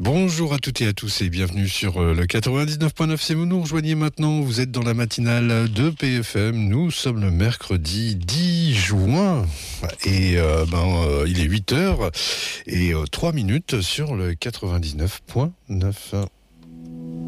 Bonjour à toutes et à tous et bienvenue sur le 99.9. Si vous nous rejoignez maintenant, vous êtes dans la matinale de PFM. Nous sommes le mercredi 10 juin et il est 8h et 3 minutes sur le 99.9.